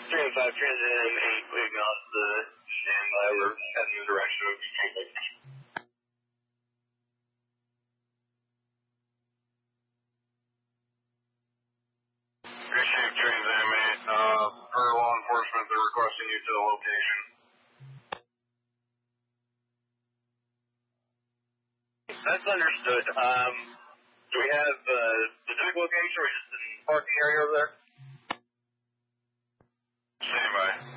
3 and 5, transit in 8, leaving off the standby. We're heading in the direction of transit. Appreciate transit, mate. Per law enforcement, they're requesting you to the location. That's understood. Do we have the specific location or just in the parking area over there? Stand by.